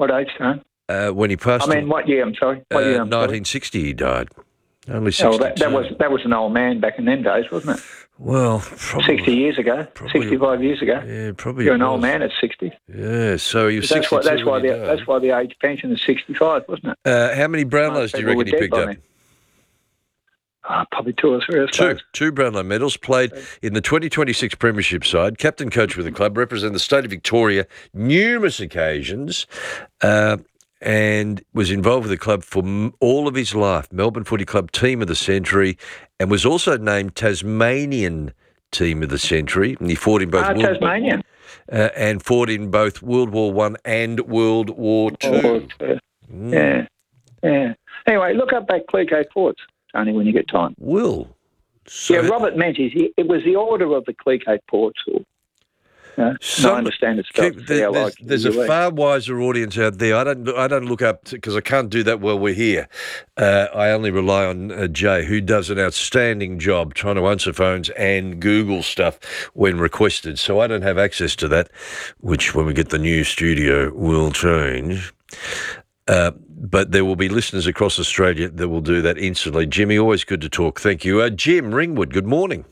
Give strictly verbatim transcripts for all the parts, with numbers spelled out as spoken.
What age, son? Uh, when he passed I mean, what year? I'm sorry. What uh, year? I'm sorry. nineteen sixty he died. Only sixty-two. Oh, that, that was that was an old man back in them days, wasn't it? Well, probably. Sixty years ago, probably, sixty-five years ago. Yeah, probably. You're an was. old man at sixty. Yeah, so he was that's sixty-two why that's why when he the died. that's why the age pension is sixty-five, wasn't it? Uh, how many Brownlows do you reckon he picked up? Oh, probably two or three. I Two, two Brownlow medals. Played in the twenty twenty-six Premiership side. Captain coach with the club. Represented the state of Victoria numerous occasions. Uh, and was involved with the club for m- all of his life. Melbourne Footy Club Team of the Century, and was also named Tasmanian Team of the Century. And he fought in both ah, World Tasmanian. Uh, and fought in both World War One and World War Two. World War Two. Mm. Yeah, yeah. Anyway, look up that Clicquot Ports, Tony, when you get time. Will. So yeah, Robert Menzies. He, it was the order of the Clicquot Ports. Or, Uh, Some, no, I understand it's spelled keep, there, there's, like there's a far wiser audience out there. I don't I don't look up because I can't do that while we're here. Uh, I only rely on uh, Jay, who does an outstanding job trying to answer phones and Google stuff when requested. So I don't have access to that, which when we get the new studio will change. Uh, but there will be listeners across Australia that will do that instantly. Jimmy, always good to talk. Thank you. Uh, Jim Ringwood, good morning.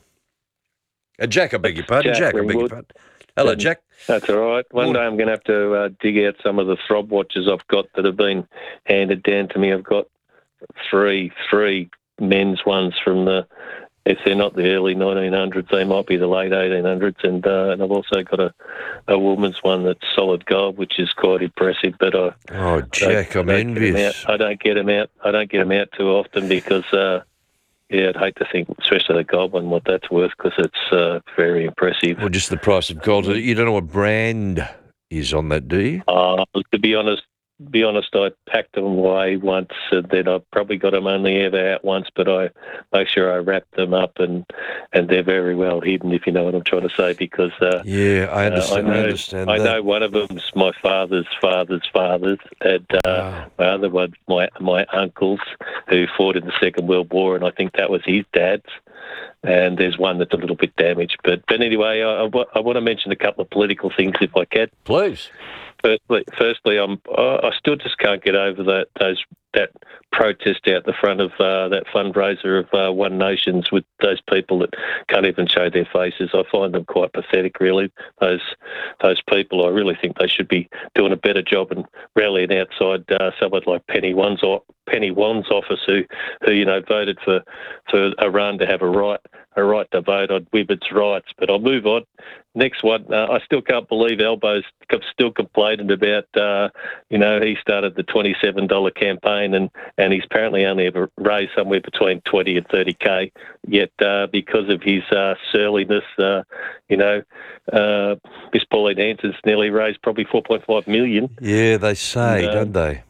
Uh, Jack, I beg your pardon. Jack, Jack I beg your pardon. Hello, Jack. That's all right. One Morning. day I'm going to have to uh, dig out some of the throb watches I've got that have been handed down to me. I've got three, three men's ones from the, if they're not the early nineteen hundreds, they might be the late eighteen hundreds. And, uh, and I've also got a, a woman's one that's solid gold, which is quite impressive. But I, oh, Jack, I'm envious. I don't get them out. I don't get them out too often because. Uh, Yeah, I'd hate to think, especially the gold one, what that's worth because it's uh, very impressive. Well, just the price of gold. You don't know what brand is on that, do you? Uh, to be honest, be honest, I packed them away once, and then I probably got them only ever out once. But I make sure I wrap them up, and, and they're very well hidden, if you know what I'm trying to say. Because uh, yeah, I understand. Uh, I know, I, understand I that. know one of them's my father's father's father's, and uh, wow. my other one's my my uncle's who fought in the Second World War, and I think that was his dad's. And there's one that's a little bit damaged. But but anyway, I, I, I want to mention a couple of political things if I can. Please. Firstly, firstly, I'm I still just can't get over that those that protest out the front of uh, that fundraiser of uh, One Nations with those people that can't even show their faces. I find them quite pathetic, really. Those those people, I really think they should be doing a better job and rallying outside uh, someone like Penny Wan's Penny Wan's office, who who you know voted for for Iran to have a right a right to vote on women's rights. But I'll move on. Next one, uh, I still can't believe Albo's still complaining about, uh, you know, he started the twenty-seven dollars campaign and, and he's apparently only ever raised somewhere between twenty and thirty K. Yet uh, because of his uh, surliness, uh, you know, uh, Miss Pauline Hanson's nearly raised probably four point five million dollars. Yeah, they say, and, uh, don't they?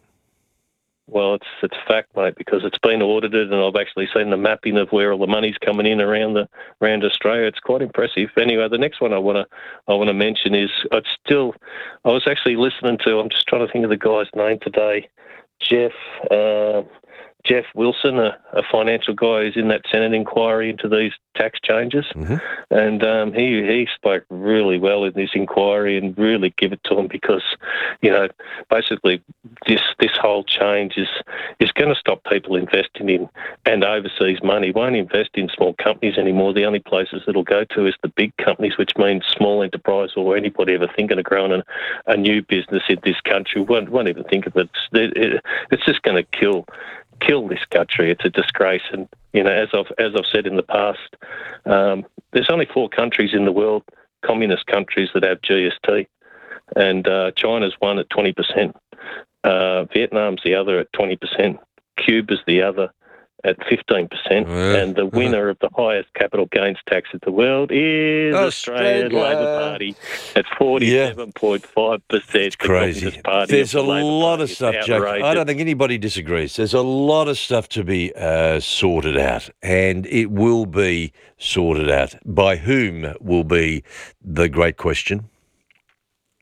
Well, it's it's fact, mate, because it's been audited, and I've actually seen the mapping of where all the money's coming in around the around Australia. It's quite impressive. Anyway, the next one I want to I want to mention is it's still. I was actually listening to. I'm just trying to think of the guy's name today. Jeff uh, Jeff Wilson, a, a financial guy who's in that Senate inquiry into these tax changes, mm-hmm. and um, he he spoke really well in this inquiry and really give it to him because, you know, basically this this whole change is is going to stop people investing in and overseas money. Won't invest in small companies anymore. The only places it'll go to is the big companies, which means small enterprise or anybody ever thinking of growing a, a new business in this country won't, won't even think of it. It's, it, it's just going to kill. kill this country. It's a disgrace. And, you know, as I've, as I've said in the past, um, there's only four countries in the world, communist countries, that have G S T. And uh, China's one at twenty percent. Uh, Vietnam's the other at twenty percent. Cuba's the other at fifteen percent. Yeah. And the winner of the highest capital gains tax in the world is Australia. Australian Labor Party at forty-seven point five percent. It's crazy. There's a lot of stuff, Jack. I don't think anybody disagrees. There's a lot of stuff to be uh, sorted out, and it will be sorted out. By whom will be the great question?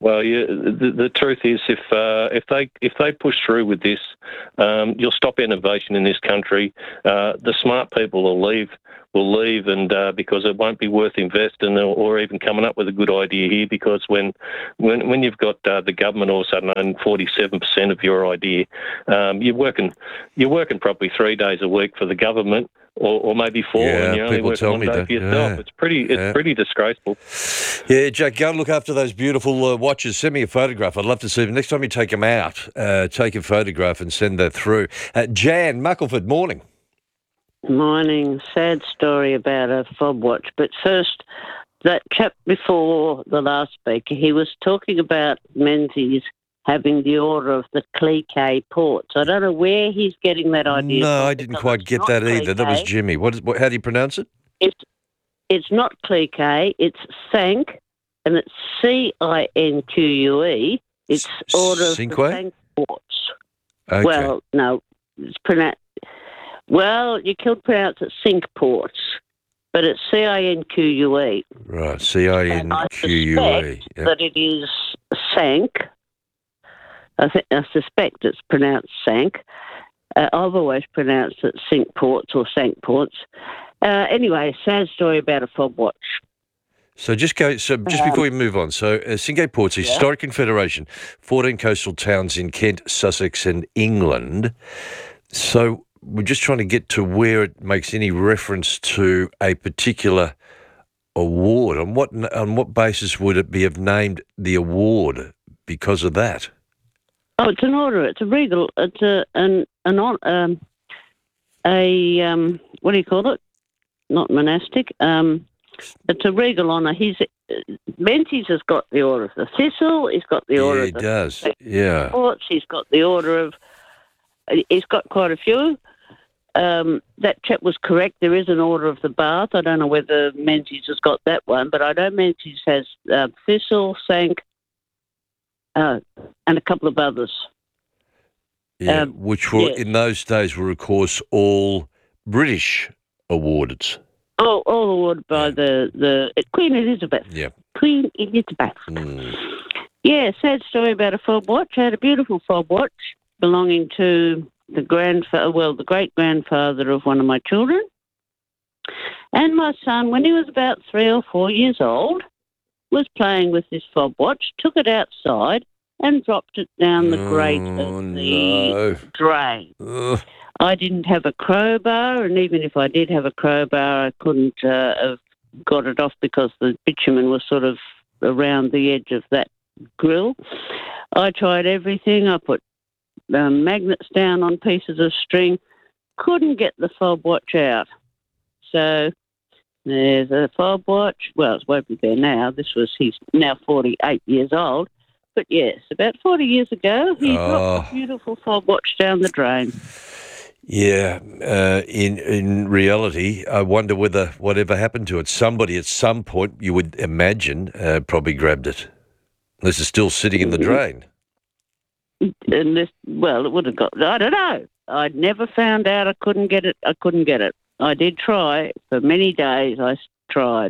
Well, yeah, the, the truth is, if uh, if they if they push through with this, um, you'll stop innovation in this country. Uh, the smart people will leave, will leave, and uh, because it won't be worth investing or, or even coming up with a good idea here. Because when when when you've got uh, the government all of a sudden own forty-seven percent of your idea, um, you're working you're working probably three days a week for the government. Or, or maybe four, Yeah, and you're only people working tell one me day that. for yourself. Yeah. It's pretty, it's Yeah. pretty disgraceful. Yeah, Jack, go and look after those beautiful uh, watches. Send me a photograph. I'd love to see them. Next time you take them out, uh, take a photograph and send that through. Uh, Jan, Muckleford, morning. Morning. Sad story about a fob watch. But first, that chap before the last speaker, he was talking about Menzies having the order of the Cliquet ports. I don't know where he's getting that idea No, from, I didn't because quite it's get not that either. That was Cliquet. Jimmy. What, is, what? How do you pronounce it? It's, it's not Cliquet, it's Sank, and it's C I N Q U E. It's S- order of Cinque? the Sank ports. Okay. Well, no, it's pronounced. Well, you could pronounce it Cinque ports, but it's C I N Q U E. Right, C I N Q U E. Suspect that it is Sank. I think I suspect it's pronounced Sank. Uh, I've always pronounced it Cinque ports or Sank ports. Uh, anyway, sad story about a fob watch. So just go. So just Um, before we move on, so uh, Cinque Ports, Yeah. Historic Confederation, fourteen coastal towns in Kent, Sussex, and England. So we're just trying to get to where it makes any reference to a particular award. On what on what basis would it be have named the award because of that? Oh, it's an order. It's a regal. It's a an an on um a um what do you call it? Not monastic. Um, it's a regal honour. He's Menzies has got the order of the Thistle. He's got the order Yeah, of he the does. Yeah. Ports. He's got the order of. He's got quite a few. Um, that chap was correct. There is an order of the Bath. I don't know whether Menzies has got that one, but I know Menzies has uh, Thistle, Sank, uh, and a couple of others. Yeah, Um, which were yes. in those days were, of course, all British awards. All, all awarded by Yeah. the, the Queen Elizabeth. Yeah. Queen Elizabeth. Mm. Yeah, sad story about a fob watch. I had a beautiful fob watch belonging to the grandfather, well, the great-grandfather of one of my children. And my son, when he was about three or four years old, was playing with this fob watch, took it outside and dropped it down the grate Oh, of the no. drain. Ugh. I didn't have a crowbar, and even if I did have a crowbar, I couldn't uh, have got it off because the bitumen was sort of around the edge of that grill. I tried everything. I put um, magnets down on pieces of string. Couldn't get the fob watch out. So there's a fob watch. Well, it won't be there now. This was, he's now forty-eight years old. But yes, about forty years ago, he Oh. dropped a beautiful fob watch down the drain. Yeah, uh, in in reality, I wonder whether whatever happened to it, somebody at some point, you would imagine, uh, probably grabbed it. Unless it's still sitting in the drain. And this, well, it would have got, I don't know. I'd never found out. I couldn't get it. I couldn't get it. I did try for many days. I tried.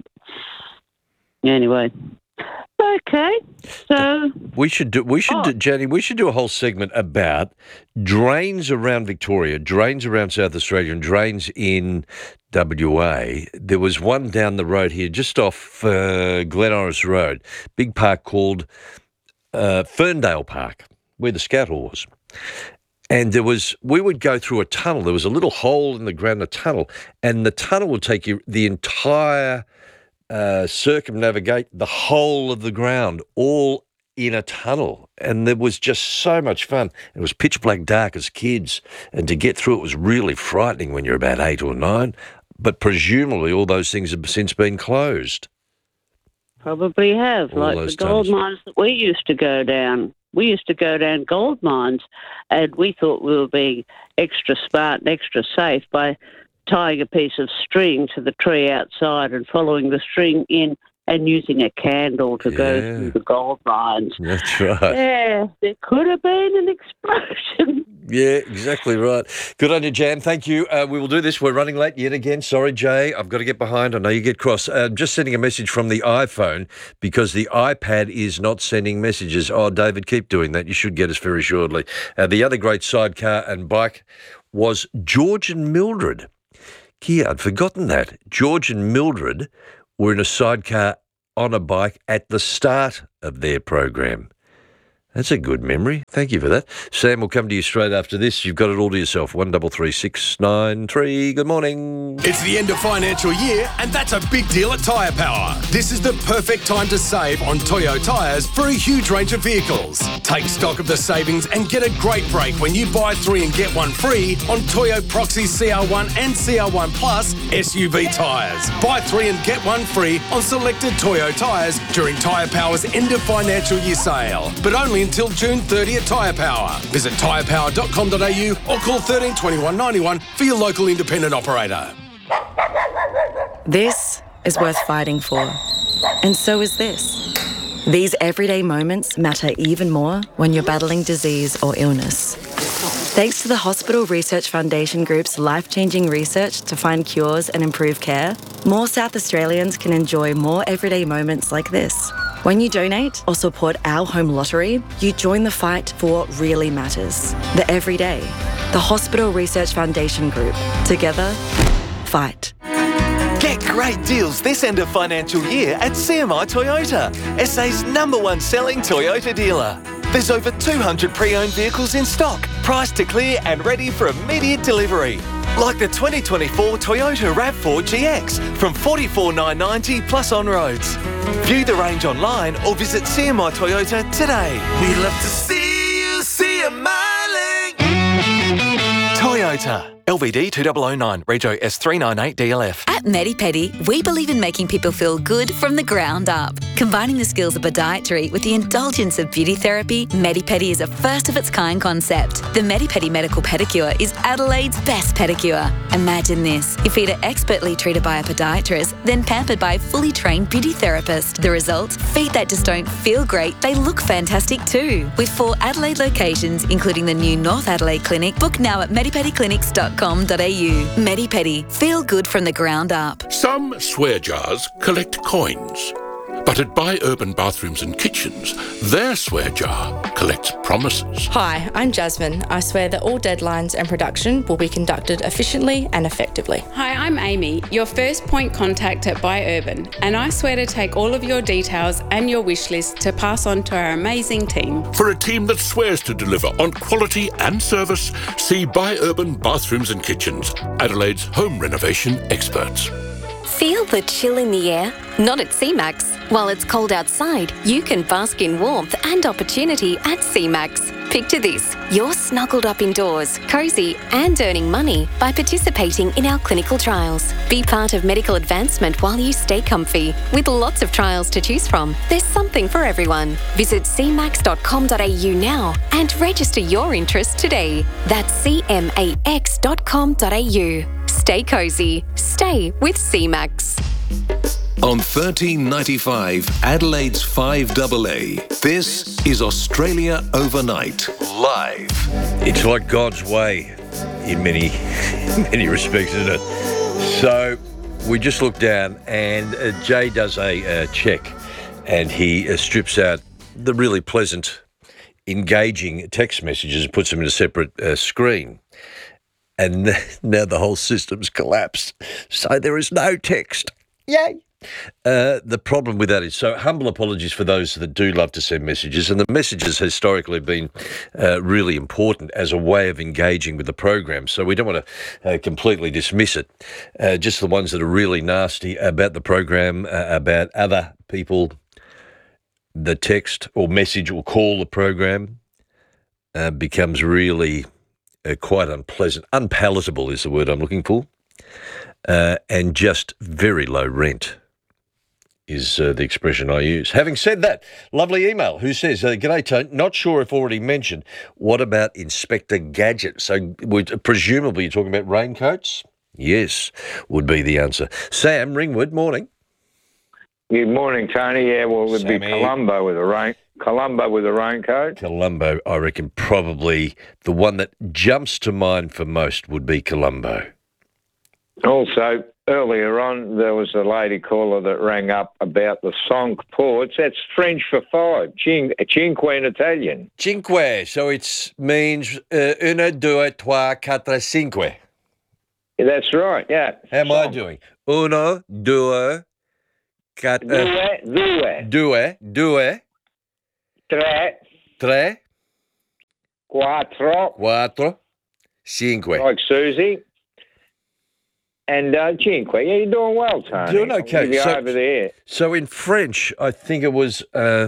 Anyway. Okay. So, We should do. We should, Oh. do, Jenny. We should do a whole segment about drains around Victoria, drains around South Australia, and drains in W A. There was one down the road here, just off uh, Glen Iris Road, big park called uh, Ferndale Park, where the Scout Hall was. And there was, we would go through a tunnel. There was a little hole in the ground, a tunnel, and the tunnel would take you the entire. Uh, circumnavigate the whole of the ground, all in a tunnel. And there was just so much fun. It was pitch black dark as kids, and to get through it was really frightening when you're about eight or nine. But presumably all those things have since been closed. probably have, All like those the gold tunnels. mines that we used to go down. We used to go down gold mines, and we thought we were being extra smart and extra safe by tying a piece of string to the tree outside and following the string in and using a candle to go Yeah. through the gold mines. That's right. Yeah, there could have been an explosion. Yeah, exactly right. Good on you, Jan. Thank you. Uh, we will do this. We're running late yet again. Sorry, Jay. I've got to get behind. I know you get cross. Uh, just sending a message from the iPhone because the iPad is not sending messages. Oh, David, keep doing that. You should get us very shortly. Uh, the other great sidecar and bike was George and Mildred. Kia, I'd forgotten that. George and Mildred were in a sidecar on a bike at the start of their program. That's a good memory. Thank you for that. Sam, will come to you straight after this. You've got it all to yourself. One double three six nine three. Good morning. It's the end of financial year, and that's a big deal at Tyre Power. This is the perfect time to save on Toyo tyres for a huge range of vehicles. Take stock of the savings and get a great break when you buy three and get one free on Toyo Proxy C R one and C R one Plus S U V tyres. Buy three and get one free on selected Toyo tyres during Tyre Power's end of financial year sale, but only until June thirtieth at Tyre Power. Visit tyre power dot com dot a u or call thirteen twenty-one ninety-one for your local independent operator. This is worth fighting for. And so is this. These everyday moments matter even more when you're battling disease or illness. Thanks to the Hospital Research Foundation Group's life-changing research to find cures and improve care, more South Australians can enjoy more everyday moments like this. When you donate or support our home lottery, you join the fight for what really matters. The everyday. The Hospital Research Foundation Group. Together, fight. Get great deals this end of financial year at C M I Toyota, S A's number one selling Toyota dealer. There's over two hundred pre-owned vehicles in stock, priced to clear and ready for immediate delivery. Like the twenty twenty-four Toyota RAV four G X from forty-four thousand nine hundred ninety dollars plus on roads. View the range online or visit C M I Toyota today. We love to see you see a miling. Toyota. L V D two thousand nine, Rego S three ninety-eight D L F. At MediPedi, we believe in making people feel good from the ground up. Combining the skills of podiatry with the indulgence of beauty therapy, MediPedi is a first-of-its-kind concept. The MediPedi Medical Pedicure is Adelaide's best pedicure. Imagine this. Your feet are expertly treated by a podiatrist, then pampered by a fully trained beauty therapist. The result? Feet that just don't feel great, they look fantastic too. With four Adelaide locations, including the new North Adelaide Clinic, book now at medipedi clinics dot com dot a u. MediPedi. Feel good from the ground up. Some swear jars collect coins, but at Buy Urban Bathrooms and Kitchens, their swear jar collects promises. Hi, I'm Jasmine. I swear that all deadlines and production will be conducted efficiently and effectively. Hi, I'm Amy, your first point contact at Buy Urban, and I swear to take all of your details and your wish list to pass on to our amazing team. For a team that swears to deliver on quality and service, see Buy Urban Bathrooms and Kitchens, Adelaide's home renovation experts. Feel the chill in the air? Not at C MAX. While it's cold outside, you can bask in warmth and opportunity at C MAX. Picture this. You're snuggled up indoors, cosy and earning money by participating in our clinical trials. Be part of medical advancement while you stay comfy. With lots of trials to choose from, there's something for everyone. Visit c max dot com dot a u now and register your interest today. That's c max dot com dot a u. Stay cosy. Stay with C MAX. On thirteen ninety-five, Adelaide's five A A, this is Australia Overnight, live. It's like God's way in many, many respects, isn't it? So we just look down and uh, Jay does a uh, check and he uh, strips out the really pleasant, engaging text messages and puts them in a separate uh, screen. And now the whole system's collapsed. So there is no text. Yay! Uh, the problem with that is, so humble apologies for those that do love to send messages, and the messages historically have been uh, really important as a way of engaging with the program, so we don't want to uh, completely dismiss it. Uh, just the ones that are really nasty about the program, uh, about other people, the text or message or call the program uh, becomes really uh, quite unpleasant. Unpalatable is the word I'm looking for, uh, and just very low rent is uh, the expression I use. Having said that, lovely email who says, uh, G'day, Tone, not sure if already mentioned, what about Inspector Gadget? So would, presumably you're talking about raincoats? Yes, would be the answer. Sam, Ringwood, morning. Good morning, Tony. Yeah, well, it would be Sammy. Colombo with a rain. Colombo with a raincoat. Colombo, I reckon, probably the one that jumps to mind for most would be Colombo. Also, earlier on, there was a lady caller that rang up about the Sonk ports. That's French for five. Cin- Cinque in Italian. Cinque, so it means uh, uno, due, trois, quatre, cinque. That's right, yeah. How am I doing? Uno, due, quatre, Due, due, due, due, tre, tre, quattro, quattro, cinque. like Susie. And uh, Cinque. Yeah, you're doing well, Tony. Doing I'll okay. give you So- over there. So in French, I think it was. Uh,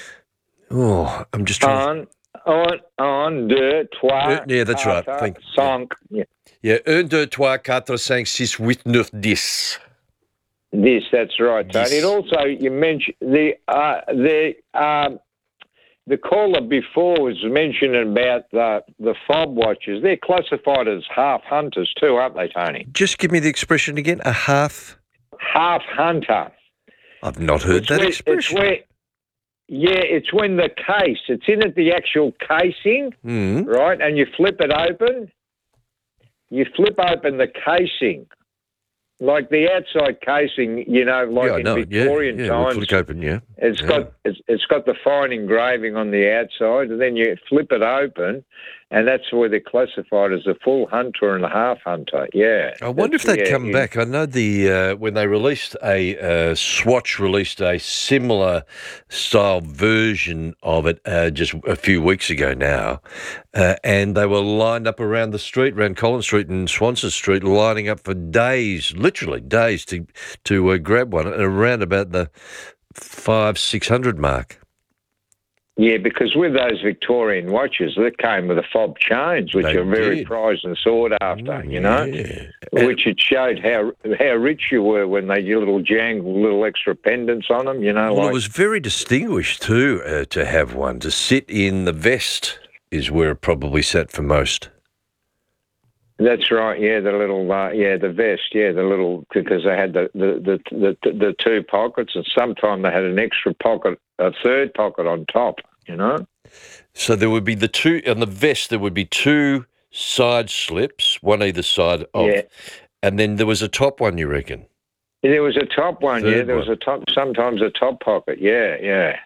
oh, I'm just trying. Un, un, un, deux, trois, Uh, yeah, that's right. quatre, Thank- cinq. Yeah. Yeah, un, deux, trois, quatre, cinq, six, huit, neuf, dix. This, that's right, Tony. This. And also, you mentioned the uh, the um, the caller before was mentioning about the the fob watchers. They're classified as half hunters too, aren't they, Tony? Just give me the expression again. A half. Half hunter. I've not heard It's that where- expression. It's where, yeah, it's when the case, it's in it, the actual casing, Mm. right? And you flip it open. You flip open the casing. Like the outside casing, you know, like yeah, I in know. Victorian yeah, yeah. We'll times. flick open. Yeah. It's Yeah. got it's, it's got the fine engraving on the outside, and then you flip it open, and that's where they're classified as a full hunter and a half hunter. Yeah. I wonder if That's- they'd yeah, come you- back. I know the uh, when they released a uh, Swatch released a similar style version of it uh, just a few weeks ago now, uh, and they were lined up around the street, around Collins Street and Swanson Street, lining up for days, literally days, to to uh, grab one, and around about the five six hundred mark. Yeah, because with those Victorian watches, they came with the fob chains, which They are very did. prized and sought after. You know, Yeah. which it showed how how rich you were when they did little jangle, little extra pendants on them. You know, Well, like it was very distinguished too uh, to have one. To sit in the vest is where it probably sat for most. that's right. Yeah, the little uh, yeah the vest. Yeah, the little because they had the the, the the the two pockets, and sometimes they had an extra pocket, a third pocket on top. You know. So there would be the two on the vest. There would be two side slips, one either side of, Yeah. and then there was a top one. You reckon? There was a top one, Third yeah. There was one. a top, sometimes a top pocket, yeah, yeah.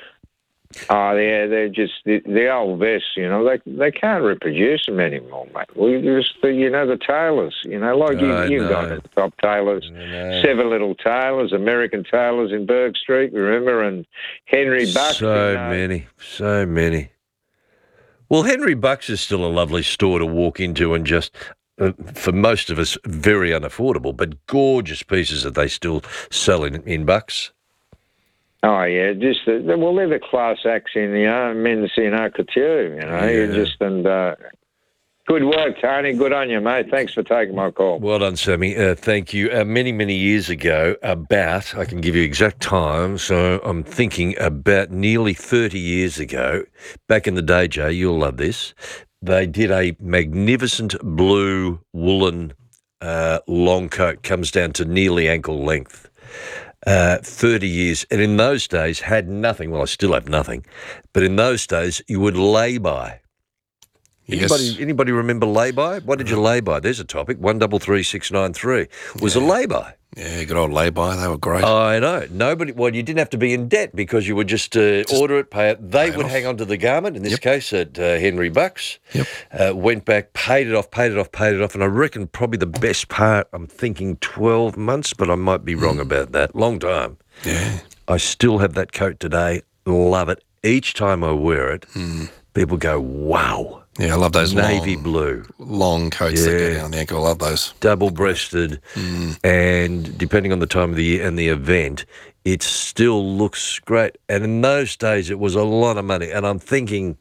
Oh, yeah, they're just the, the old vests, you know. They they can't reproduce them anymore, mate. We just, the, you know, the tailors, you know, like you, I you've know. gone to the top tailors, know. Seven Little Tailors, American Tailors in Burke Street, remember, and Henry Bucks. So in, uh, many, so many. Well, Henry Bucks is still a lovely store to walk into and just, uh, for most of us, very unaffordable, but gorgeous pieces that they still sell in, in Bucks. Oh yeah, just the, the- well, they're the class acts in the uh, men's you know couture. You know, you Yeah. just and uh, good work, Tony. Good on you, mate. Thanks for taking my call. Well done, Sammy. Uh, thank you. Uh, many, many years ago, about, I can give you exact time, so I'm thinking about nearly thirty years ago, back in the day, Jay, you'll love this, they did a magnificent blue woolen uh, long coat, comes down to nearly ankle length. Uh, thirty years, and in those days had nothing. Well, I still have nothing, but in those days you would lay by. Yes. Anybody, anybody remember lay-by? What did you lay by? There's a topic. One double three six nine three was a lay-by. Yeah, good old lay-by. They were great. I know. Nobody. Well, you didn't have to be in debt because you would just, uh, order it, pay it. They pay it would off. hang on to the garment. In this Yep. case, at uh, Henry Bucks, Yep. uh, went back, paid it off, paid it off, paid it off, and I reckon probably the best part. I'm thinking twelve months, but I might be wrong about that. Long time. Yeah. I still have that coat today. Love it. Each time I wear it, people go, "Wow." Yeah, I love those Navy long, blue. long coats that Yeah. go down the ankle. I love those. Double-breasted, and depending on the time of the year and the event, it still looks great. And in those days, it was a lot of money. And I'm thinking,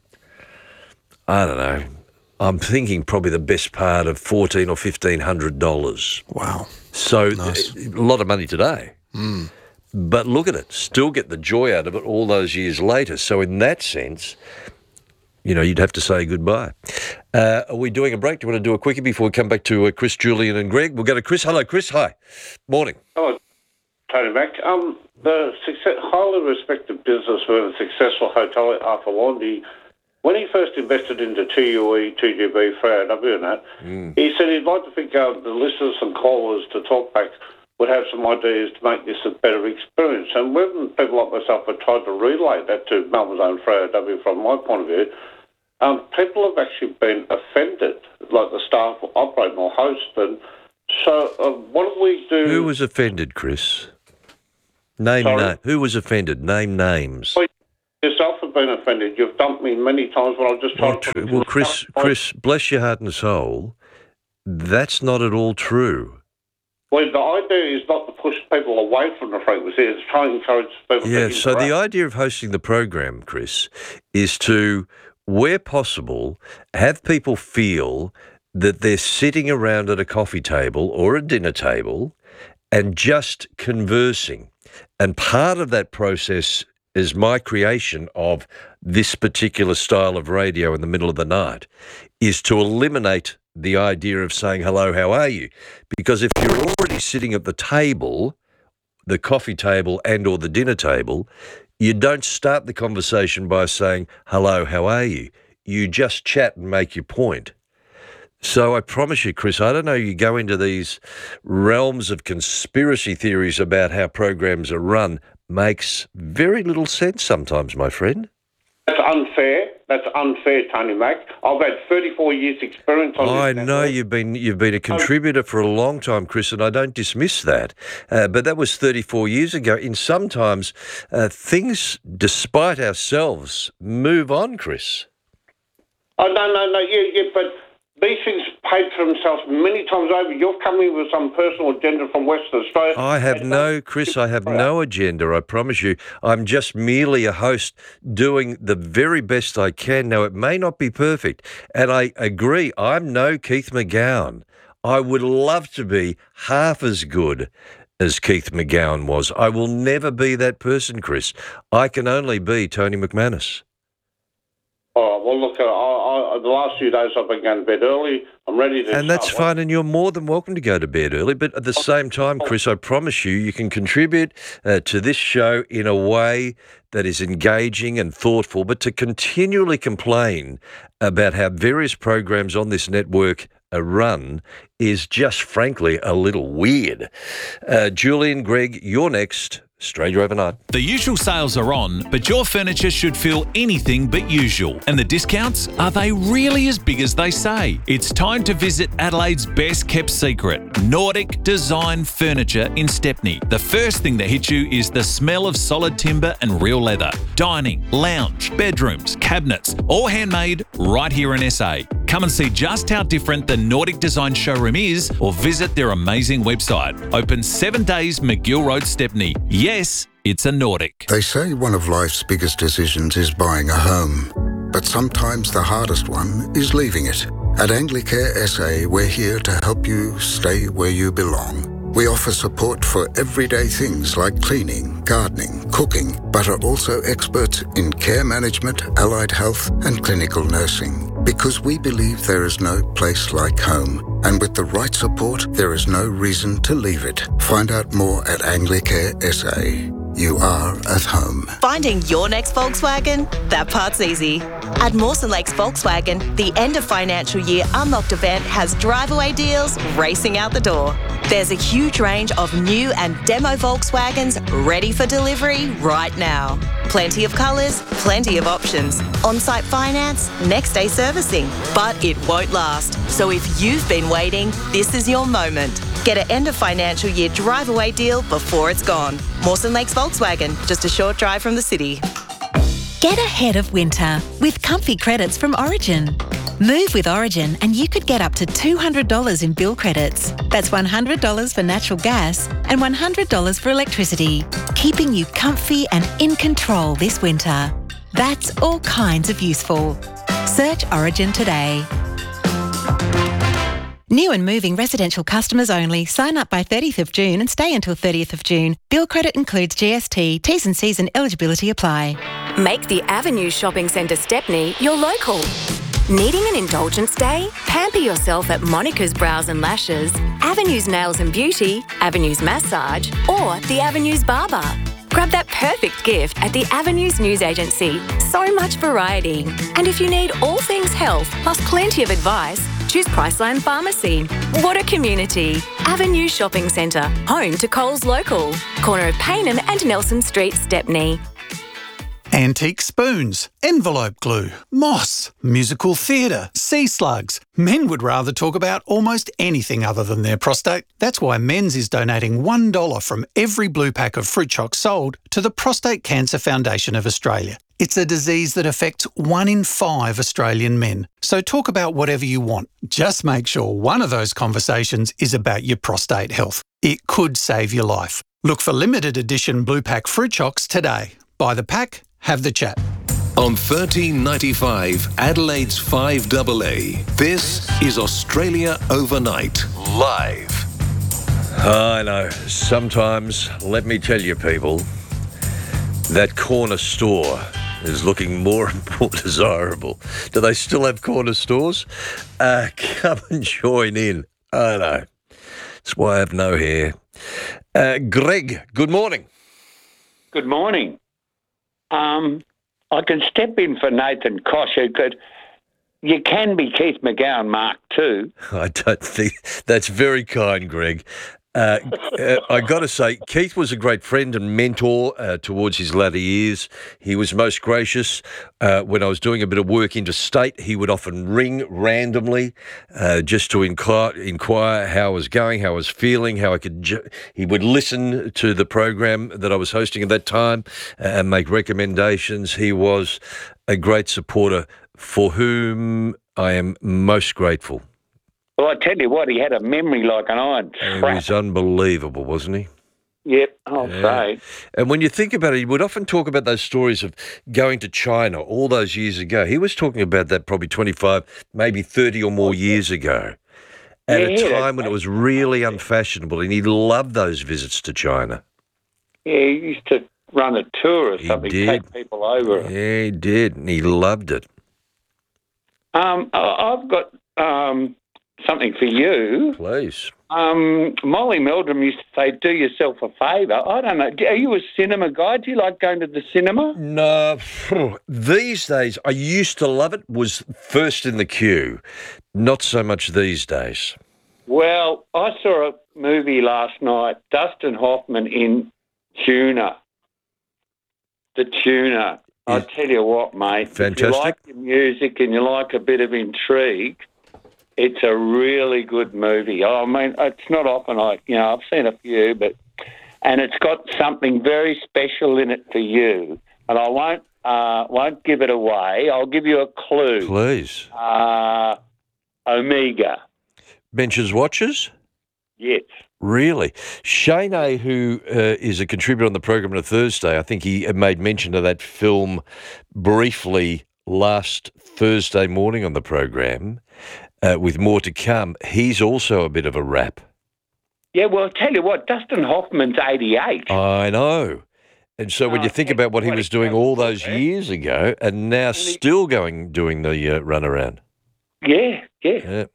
I don't know, I'm thinking probably the best part of fourteen or fifteen hundred dollars. Wow. So Nice. a lot of money today. But look at it, still get the joy out of it all those years later. So in that sense, you know, you'd have to say goodbye. Uh, are we doing a break? Do you want to do a quickie before we come back to uh, Chris, Julian and Greg? We'll go to Chris. Hello, Chris. Hi. Morning. Oh, Tony Mac. Um, the success, highly respected businessman and successful hotelier Arthur Wandy, when he first invested into T U E, T G B, Freo W and that, mm. he said he'd like to think uh, the listeners and callers to Talkback would have some ideas to make this a better experience. And when people like myself have tried to relay that to Melbourne's own Freo W from my point of view, um, people have actually been offended, like the staff operating or host. And so uh, what do we do? Who was offended, Chris? Name na- Who was offended? Name names. Well, yourself have been offended. You've dumped me many times when I've just tried well, to... True. Well, Chris, Chris, bless your heart and soul, that's not at all true. Well, the idea is not to push people away from the frequency, it's to try and encourage people yeah, to so interact. the idea of hosting the program, Chris, is to, where possible, have people feel that they're sitting around at a coffee table or a dinner table and just conversing. And part of that process is my creation of this particular style of radio in the middle of the night, is to eliminate the idea of saying, hello, how are you? Because if you're already sitting at the table, the coffee table and or the dinner table, you don't start the conversation by saying, hello, how are you? You just chat and make your point. So I promise you, Chris, I don't know, you go into these realms of conspiracy theories about how programs are run, makes very little sense sometimes, my friend. That's unfair. That's unfair, Tony Mac. I've had thirty-four years' experience on I this. I know you've been you've been a contributor for a long time, Chris, and I don't dismiss that. Uh, but that was thirty-four years ago. In sometimes uh, things, despite ourselves, move on, Chris. Oh, no, no, no, yeah, yeah, but these things paid for themselves many times over. You've come in with some personal agenda from Western Australia. I have no, Chris, I have no agenda, I promise you. I'm just merely a host doing the very best I can. Now, it may not be perfect, and I agree, I'm no Keith McGowan. I would love to be half as good as Keith McGowan was. I will never be that person, Chris. I can only be Tony McManus. Oh, well, look, I, I, the last few days I've been going to bed early. I'm ready to And that's start fine, and you're more than welcome to go to bed early. But at the same time, Chris, I promise you, you can contribute uh, to this show in a way that is engaging and thoughtful, but to continually complain about how various programs on this network are run is just, frankly, a little weird. Uh, Julian, Greg, you're next. Australia Overnight. The usual sales are on, but your furniture should feel anything but usual. And the discounts, are they really as big as they say? It's time to visit Adelaide's best kept secret, Nordic Design Furniture in Stepney. The first thing that hits you is the smell of solid timber and real leather. Dining, lounge, bedrooms, cabinets, all handmade right here in S A. Come and see just how different the Nordic Design showroom is, or visit their amazing website. Open seven days, McGill Road, Stepney. Yes, it's a Nordic. They say one of life's biggest decisions is buying a home, but sometimes the hardest one is leaving it. At Anglicare S A, we're here to help you stay where you belong. We offer support for everyday things like cleaning, gardening, cooking, but are also experts in care management, allied health, and clinical nursing. Because we believe there is no place like home, and with the right support, there is no reason to leave it. Find out more at Anglicare S A. You are at home. Finding your next Volkswagen? That part's easy. At Mawson Lakes Volkswagen, the end of financial year Unlocked event has drive-away deals racing out the door. There's a huge range of new and demo Volkswagens ready for delivery right now. Plenty of colours, plenty of options. On-site finance, next-day servicing. But it won't last. So if you've been waiting, this is your moment. Get an end of financial year drive-away deal before it's gone. Mawson Lakes Volkswagen, just a short drive from the city. Get ahead of winter with comfy credits from Origin. Move with Origin and you could get up to two hundred dollars in bill credits. That's one hundred dollars for natural gas and one hundred dollars for electricity, keeping you comfy and in control this winter. That's all kinds of useful. Search Origin today. New and moving residential customers only. Sign up by thirtieth of June and stay until thirtieth of June. Bill credit includes G S T. T's and C's and eligibility apply. Make the Avenue Shopping Centre Stepney your local. Needing an indulgence day? Pamper yourself at Monica's Brows and Lashes, Avenues Nails and Beauty, Avenues Massage, or the Avenues Barber. Grab that perfect gift at the Avenues News Agency. So much variety. And if you need all things health, plus plenty of advice, choose Priceline Pharmacy. What a community. Avenue Shopping Centre, home to Coles Local. Corner of Paynham and Nelson Street, Stepney. Antique spoons, envelope glue, moss, musical theatre, sea slugs. Men would rather talk about almost anything other than their prostate. That's why Men's is donating one dollar from every blue pack of fruit chocs sold to the Prostate Cancer Foundation of Australia. It's a disease that affects one in five Australian men. So talk about whatever you want. Just make sure one of those conversations is about your prostate health. It could save your life. Look for limited edition blue pack fruit chocs today. Buy the pack, have the chat. On thirteen ninety-five, Adelaide's five A A, this is Australia Overnight, live. I know. Sometimes, let me tell you people, that corner store is looking more and more desirable. Do they still have corner stores? Uh, come and join in. I know. That's why I have no hair. Uh, Greg, good morning. Good morning. Um, I can step in for Nathan Kosh, who could. You can be Keith McGowan Mark too. I don't think that's very kind, Greg. Uh, uh, I got to say, Keith was a great friend and mentor uh, towards his latter years. He was most gracious. Uh, when I was doing a bit of work interstate, he would often ring randomly uh, just to inquire, inquire how I was going, how I was feeling, how I could. Ju- he would listen to the program that I was hosting at that time uh, and make recommendations. He was a great supporter for whom I am most grateful. Well, I tell you what, he had a memory like an iron He trap. was unbelievable, wasn't he? Yep, I'll Yeah. say. And when you think about it, he would often talk about those stories of going to China all those years ago. He was talking about that probably twenty-five, maybe thirty or more years ago, at Yeah, a yeah, time when it was really unfashionable, and he loved those visits to China. Yeah, he used to run a tour or He something, did. take people over. Yeah, he did, and he loved it. Um, I- I've got um, something for you. Please. Um, Molly Meldrum used to say, do yourself a favour. I don't know. Are you a cinema guy? Do you like going to the cinema? No, these days, I used to love it, was first in the queue. Not so much these days. Well, I saw a movie last night, Dustin Hoffman in Tuna. The Tuna. I tell you what, mate. If you Fantastic. like your music and you like a bit of intrigue, it's a really good movie. I mean, it's not often I, you know, I've seen a few, but, and it's got something very special in it for you. And I won't, uh, won't give it away. I'll give you a clue. Please. Uh, Omega. Mentions watches? Yes. Really? Shane A, who uh, is a contributor on the program on a Thursday, I think he made mention of that film briefly last Thursday morning on the program, uh, with more to come. He's also a bit of a rap. Yeah, well, I'll tell you what, Dustin Hoffman's eighty-eight. I know. And so when you think about what he was doing all those years ago and now still going, doing the uh, runaround. Yeah, yeah. Yeah.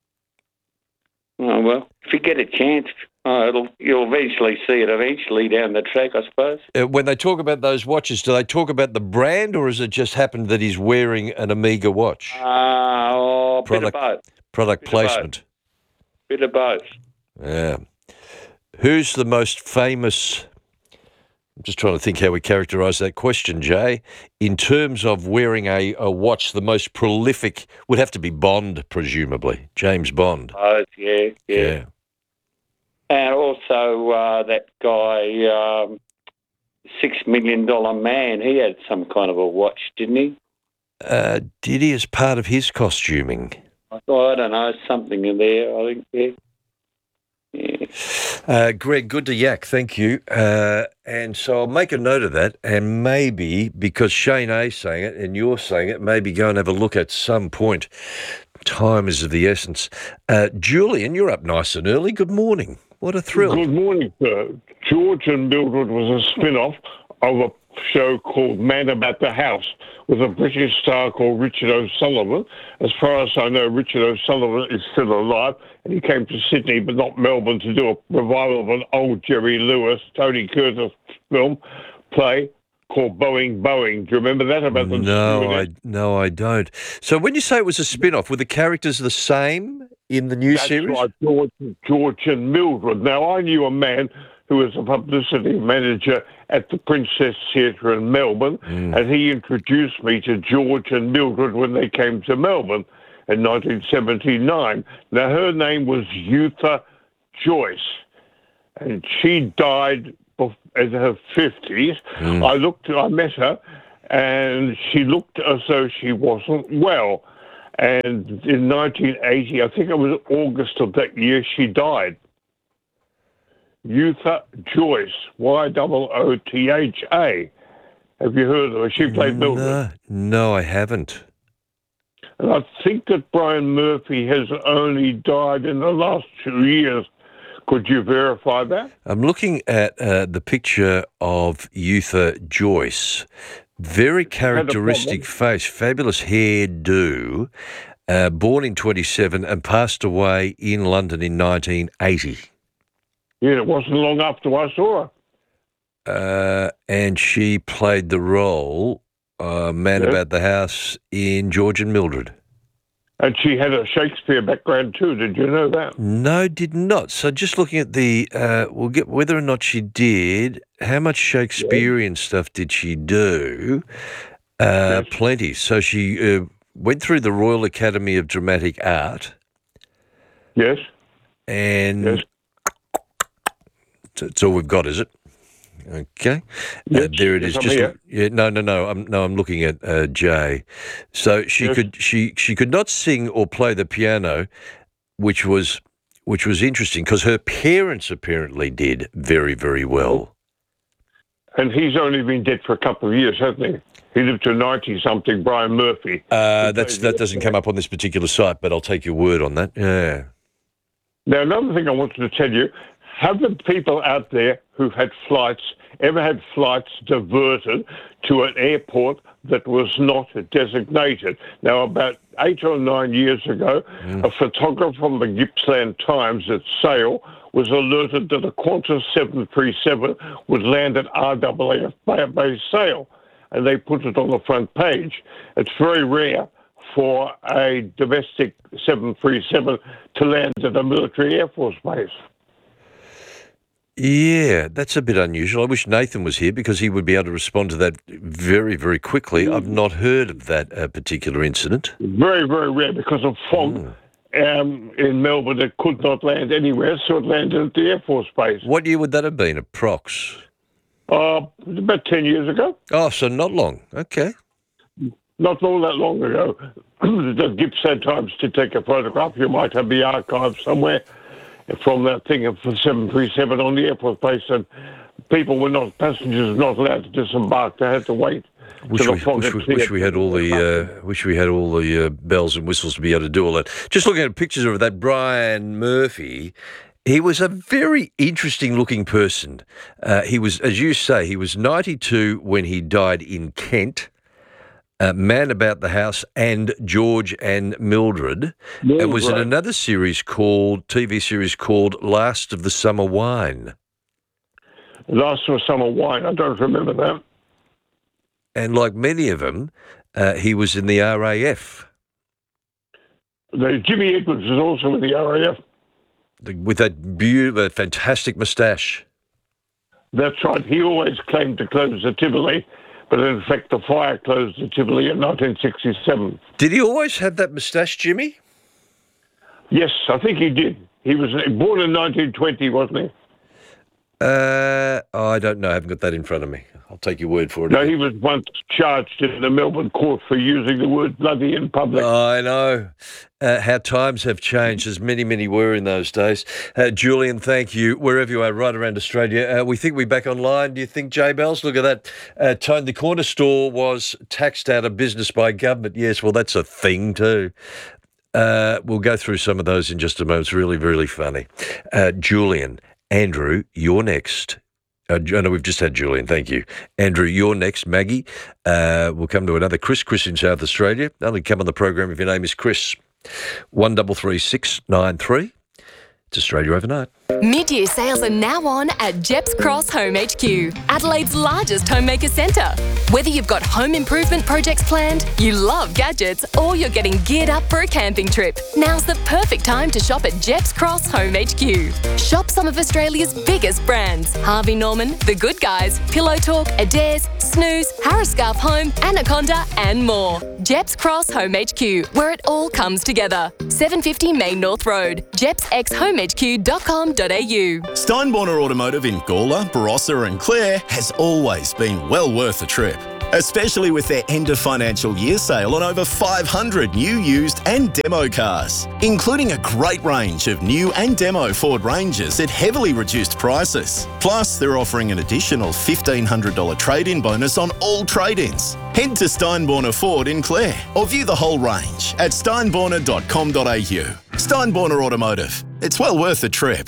Oh, well, if you get a chance, uh, it'll, you'll eventually see it eventually down the track, I suppose. Uh, when they talk about those watches, do they talk about the brand, or has it just happened that he's wearing an Omega watch? Uh, oh, bit of Product, both. product Bit of placement. Bit of both. Yeah. Who's the most famous? I'm just trying to think how we characterise that question, Jay. In terms of wearing a, a watch, the most prolific would have to be Bond, presumably. James Bond. Both, yeah, yeah. Yeah. And also uh, that guy, um, Six Million Dollar Man, he had some kind of a watch, didn't he? Uh, did he as part of his costuming? I thought, I don't know, something in there, I think, yeah. Yeah. Uh, Greg, good to yak, thank you. Uh, and so I'll make a note of that, and maybe, because Shane A's saying it and you're saying it, maybe go and have a look at some point. Time is of the essence. Uh, Julian, you're up nice and early. Good morning. What a thrill. Good morning, sir. George and Mildred was a spin-off of a show called Man About the House with a British star called Richard O'Sullivan. As far as I know, Richard O'Sullivan is still alive, and he came to Sydney but not Melbourne to do a revival of an old Jerry Lewis, Tony Curtis film play called Boeing Boeing. Do you remember that? About the No, I no, I don't. So when you say it was a spin-off, were the characters the same in the new That's series? right, George, George and Mildred. Now, I knew a man who was a publicity manager at the Princess Theatre in Melbourne, Mm. and he introduced me to George and Mildred when they came to Melbourne in nineteen seventy-nine. Now, her name was Eutha Joyce, and she died bef- in her fifties. Mm. I looked, I met her, and she looked as though she wasn't well. And in nineteen eighty, I think it was August of that year, she died. Eutha Joyce, Y O O T H A. Have you heard of her? She played Mildred. No, no, I haven't. And I think that Brian Murphy has only died in the last two years. Could you verify that? I'm looking at uh, the picture of Eutha Joyce. Very characteristic face, fabulous hairdo, uh, born in twenty-seven and passed away in London in nineteen eighty. Yeah, it wasn't long after I saw her. Uh, and she played the role, uh, Man Yeah. About the House, in George and Mildred. And she had a Shakespeare background too. Did you know that? No, did not. So just looking at the, uh, we'll get whether or not she did, how much Shakespearean stuff did she do? Uh, Plenty. So she uh, went through the Royal Academy of Dramatic Art. Yes. And that's that's all we've got, is it? Okay. Yes, Uh, there it yes, is. I'm Just here. look- yeah, no, no, no. I'm no, I'm looking at uh, Jay. So she Yes. could she she could not sing or play the piano, which was which was interesting because her parents apparently did very very well. And he's only been dead for a couple of years, hasn't he? He lived to ninety-something, Brian Murphy. Uh, that's that doesn't come up on this particular site, but I'll take your word on that. Yeah. Now, another thing I wanted to tell you, have the people out there who've had flights ever had flights diverted to an airport that was not designated? Now, about eight or nine years ago, a photographer from the Gippsland Times at Sale was alerted that a Qantas seven thirty-seven would land at R A F Base Sale, and they put it on the front page. It's very rare for a domestic seven thirty-seven to land at a military Air Force base. Yeah, that's a bit unusual. I wish Nathan was here because he would be able to respond to that very, very quickly. I've not heard of that uh, particular incident. Very, very rare because of fog um, in Melbourne. It could not land anywhere, so it landed at the Air Force base. What year would that have been, approx? Uh, about ten years ago. Oh, so not long. Okay. Not all that long ago. The Gippsland Times did take a photograph. You might have the archive somewhere from that thing of the seven thirty-seven on the airport base, and people were not, passengers were not allowed to disembark. They had to wait. Wish till we, the fog wish, had we, cleared. wish we had all the uh, wish we had all the uh, bells and whistles to be able to do all that. Just looking at pictures of that Brian Murphy, he was a very interesting looking person. Uh, he was, as you say, he was ninety-two when he died in Kent. Uh, Man About the House and George and Mildred, Yeah, and was in right. another series called T V series called Last of the Summer Wine. Last of Summer Wine. I don't remember that. And like many of them, uh, he was in the R A F. The, Jimmy Edwards was also in the R A F. The, with that beautiful, fantastic moustache. That's right. He always claimed to close the Tivoli, but in fact the fire closed the Tivoli in nineteen sixty-seven. Did he always have that moustache, Jimmy? Yes, I think he did. He was born in nineteen twenty, wasn't he? Uh, I don't know. I haven't got that in front of me. I'll take your word for it. No, he was once charged in the Melbourne court for using the word bloody in public. I know. Uh, how times have changed, as many, many were in those days. Uh, Julian, thank you. Wherever you are, right around Australia. Uh, we think we're back online. Do you think, J Bells? Look at that. Uh, Tone, the corner store was taxed out of business by government. Yes, well, that's a thing too. Uh, we'll go through some of those in just a moment. It's really, really funny. Uh, Julian, Andrew, you're next. Uh, no, we've just had Julian. Thank you. Andrew, you're next. Maggie, uh, we'll come to another Chris. Chris in South Australia. Only come on the program if your name is Chris. one double three six nine three. It's Australia Overnight. Mid-year sales are now on at Jeps Cross Home H Q, Adelaide's largest homemaker centre. Whether you've got home improvement projects planned, you love gadgets, or you're getting geared up for a camping trip, now's the perfect time to shop at Jeps Cross Home H Q. Shop some of Australia's biggest brands: Harvey Norman, The Good Guys, Pillow Talk, Adairs, Snooze, Harris Scarf Home, Anaconda, and more. Jeps Cross Home H Q, where it all comes together. seven fifty Main North Road, jeps x home h q dot com dot a u. Steinborner Automotive in Gawler, Barossa and Clare has always been well worth a trip, especially with their end of financial year sale on over five hundred new, used and demo cars, including a great range of new and demo Ford Rangers at heavily reduced prices. Plus, they're offering an additional fifteen hundred dollars trade-in bonus on all trade-ins. Head to Steinborner Ford in Clare or view the whole range at steinborner dot com dot a u. Steinborner Automotive. It's well worth a trip.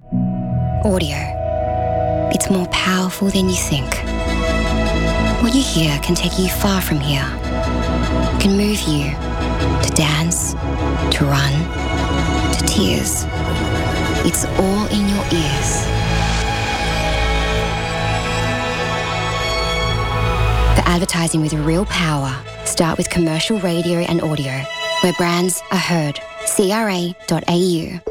Audio. It's more powerful than you think. What you hear can take you far from here. It can move you to dance, to run, to tears. It's all in your ears. For advertising with real power, start with commercial radio and audio, where brands are heard. c r a dot a u.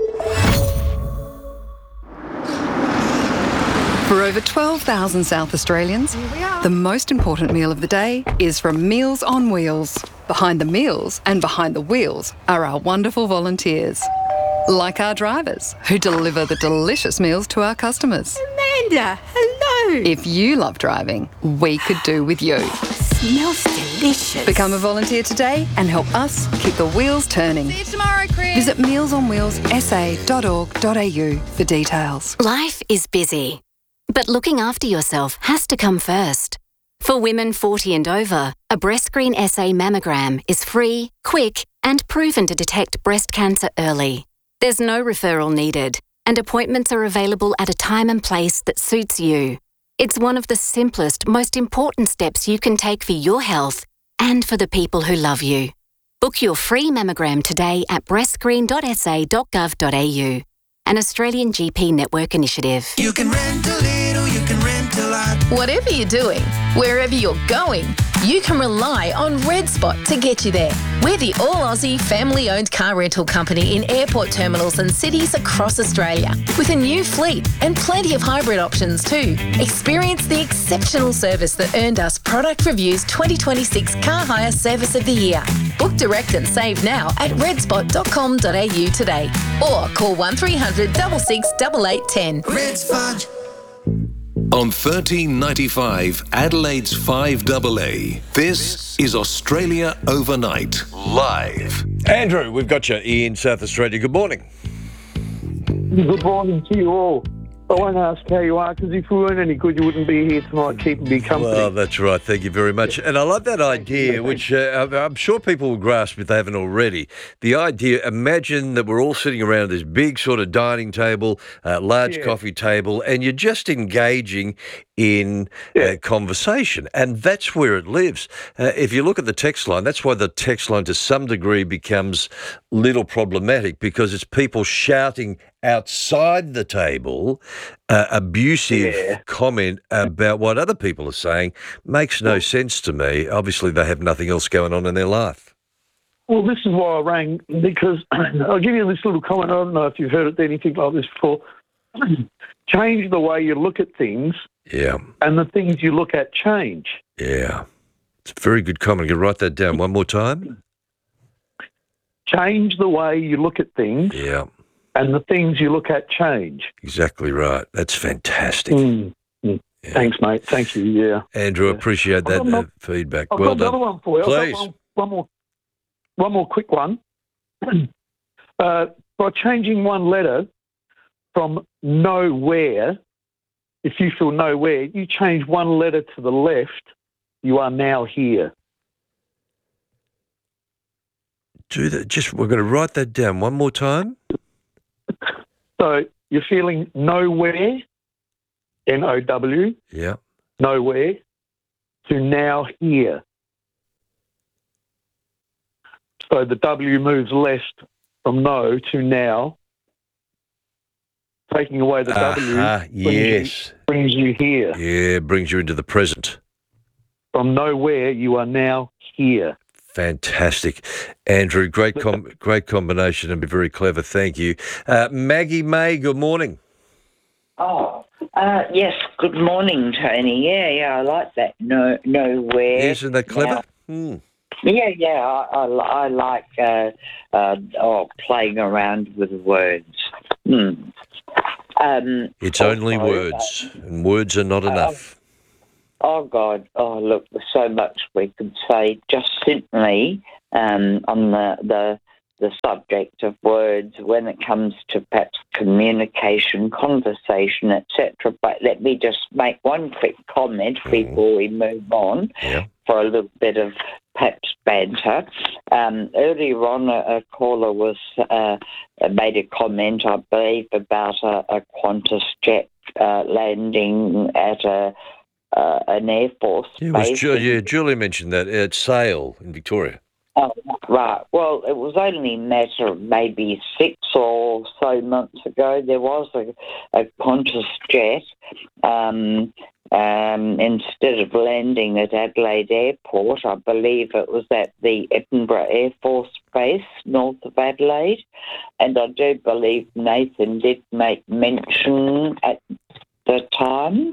For over twelve thousand South Australians, the most important meal of the day is from Meals on Wheels. Behind the meals and behind the wheels are our wonderful volunteers, like our drivers who deliver the delicious meals to our customers. Amanda, hello. If you love driving, we could do with you. Smells delicious. Become a volunteer today and help us keep the wheels turning. See you tomorrow, Chris. Visit meals on wheels s a dot org dot a u for details. Life is busy, but looking after yourself has to come first. For women forty and over, a BreastScreen S A mammogram is free, quick, and proven to detect breast cancer early. There's no referral needed, and appointments are available at a time and place that suits you. It's one of the simplest, most important steps you can take for your health and for the people who love you. Book your free mammogram today at breast screen dot s a dot gov dot a u, an Australian G P network initiative. You can rent a little, you can rent a lot. Whatever you're doing, wherever you're going, you can rely on Red Spot to get you there. We're the all-Aussie family-owned car rental company in airport terminals and cities across Australia, with a new fleet and plenty of hybrid options too. Experience the exceptional service that earned us Product Review's twenty twenty-six Car Hire Service of the Year. Book direct and save now at red spot dot com dot a u today, or call one three hundred, six six eight eight one zero. Red Spot. On thirteen ninety-five, Adelaide's five double A, this is Australia Overnight, live. Andrew, we've got you in South Australia. Good morning. Good morning to you all. I won't ask how you are, because if we weren't any good, you wouldn't be here tonight keeping me company. Well, that's right. Thank you very much. And I love that idea, which uh, I'm sure people will grasp if they haven't already. The idea, imagine that we're all sitting around this big sort of dining table, uh, large yeah. coffee table, and you're just engaging in yeah. uh, conversation. And that's where it lives. Uh, if you look at the text line, that's why the text line to some degree becomes little problematic, because it's people shouting outside the table, uh, abusive yeah. comment about what other people are saying makes no well, sense to me. Obviously, they have nothing else going on in their life. Well, this is why I rang, because I'll give you this little comment. I don't know if you've heard anything like this before. Change the way you look at things, yeah, and the things you look at change. Yeah. It's a very good comment. You can write that down one more time. Change the way you look at things. Yeah. And the things you look at change. Exactly right. That's fantastic. Mm. Mm. Yeah. Thanks, mate. Thank you. Yeah, Andrew, yeah. appreciate that another, uh, feedback. I've well got done. another one for you. Please. One, one more, one more quick one. uh, by changing one letter from nowhere, if you feel nowhere, you change one letter to the left, you are now here. Do that. Just we're going to write that down one more time. So you're feeling nowhere. N O W, Yeah. nowhere, to now here. So the W moves left from no to now. Taking away the W Aha, brings, yes. you, brings you here. Yeah, brings you into the present. From nowhere, you are now here. Fantastic. Andrew, great com- great combination and very clever. Thank you. Uh, Maggie May, good morning. Oh, uh, yes. Good morning, Tony. Yeah, yeah, I like that. No, nowhere. Isn't that clever? Now, Hmm. yeah, yeah. I, I, I like uh, uh, oh, playing around with words. Hmm. Um, It's only also, words, and words are not uh, enough. Oh, God. Oh, look, there's so much we could say just simply um, on the, the the subject of words when it comes to perhaps communication, conversation, et cetera. But let me just make one quick comment before we move on Yeah. for a little bit of perhaps banter. Um, earlier on, a, a caller was uh, made a comment, I believe, about a, a Qantas jet uh, landing at a Uh, an Air Force Yeah, it was base. Ju- in- yeah, Julie mentioned that at Sale in Victoria. Oh, right. Well, it was only a matter of maybe six or so months ago. There was a, a Qantas jet. Um, um, instead of landing at Adelaide Airport, I believe it was at the Edinburgh Air Force Base, north of Adelaide. And I do believe Nathan did make mention at the time.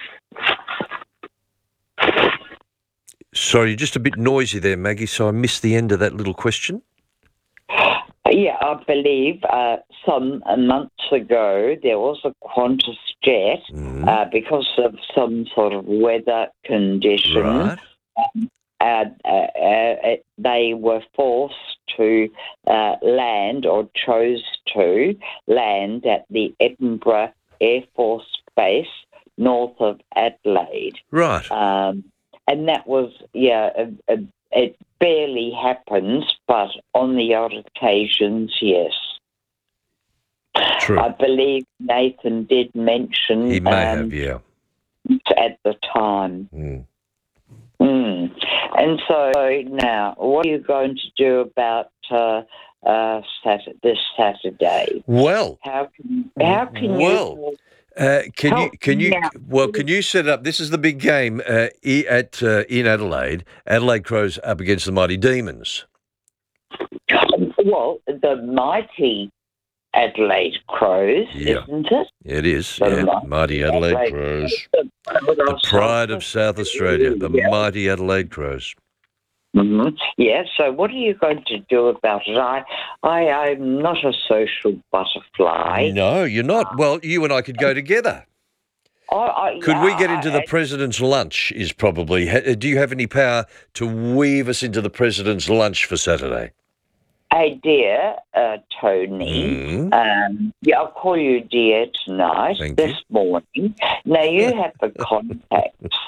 Sorry, you're just a bit noisy there, Maggie, so I missed the end of that little question. Yeah, I believe uh, some uh, months ago there was a Qantas jet Mm-hmm. uh, because of some sort of weather condition. Right. Um, uh, uh, uh, they were forced to uh, land or chose to land at the Edinburgh Air Force Base north of Adelaide. Right. Um, and that was, yeah, a, a, it barely happens, but on the odd occasions, yes. True. I believe Nathan did mention He may um, have, yeah. at the time. Mm. Mm. And so now, what are you going to do about uh, uh, Sat- this Saturday? Well, how can how can well, you? Uh, can you Help can you me out. well can you set up? This is the big game uh, i- at uh, in Adelaide. Adelaide Crows up against the Mighty Demons. Well, the mighty Adelaide Crows, Yeah. isn't it? It is, The yeah. mighty Mighty Adelaide Adelaide Crows, The, the pride of South Australia, the Yeah. mighty Adelaide Crows. hmm Yeah, so what are you going to do about it? I, I, I'm not a social butterfly. No, you're not. Well, you and I could go together. I, I, Could we yeah, get into the I- president's lunch? Is probably. ha- Do you have any power to weave us into the president's lunch for Saturday? Hey, dear uh, Tony, um, yeah, I'll call you dear tonight, Thank this morning. Now, you have the contacts.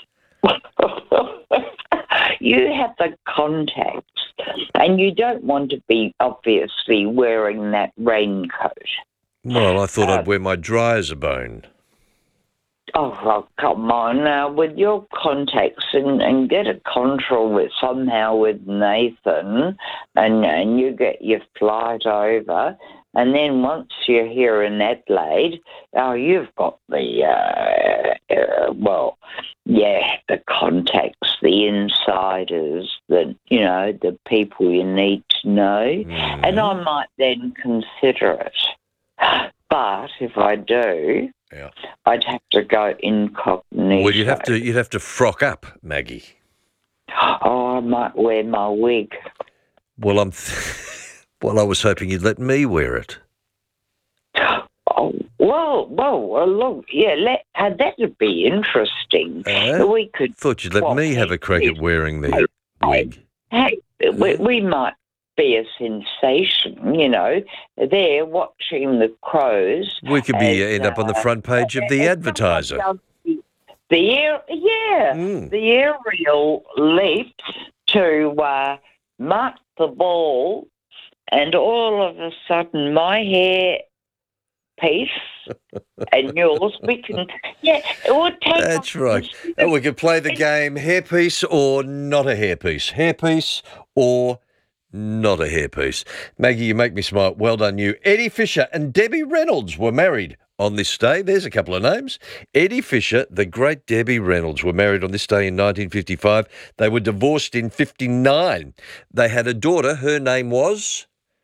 You have the contacts, and you don't want to be obviously wearing that raincoat. Well, I thought Uh, I'd wear my dry as a bone. Oh, well, come on now, with your contacts and, and get a control with somehow with Nathan, and and you get your flight over, and then once you're here in Adelaide, oh, you've got the uh, uh, well, yeah, the contacts, the insiders, the you know the people you need to know, and I might then consider it. But if I do, yeah. I'd have to go incognito. Well, you'd have to you'd have to frock up, Maggie. Oh, I might wear my wig. Well, I'm. Well, I was hoping you'd let me wear it. Oh, well, well, well look, yeah, let, uh, that would be interesting. Uh, we could. Thought you'd let me have a crack at wearing the wig. Hey, we, we might be a sensation, you know. They're watching the Crows. We could be as, end up on the uh, front page of the Advertiser. The air, yeah, Mm. the aerial leap to uh, mark the ball, and all of a sudden my hair piece and yours, we can, yeah, it would take That's right. And we could play the game hairpiece or not a hairpiece. Hairpiece or not a hairpiece. Maggie, you make me smile. Well done, you. Eddie Fisher and Debbie Reynolds were married on this day. There's a couple of names. Eddie Fisher, the great Debbie Reynolds, were married on this day in nineteen fifty-five. They were divorced in fifty-nine. They had a daughter. Her name was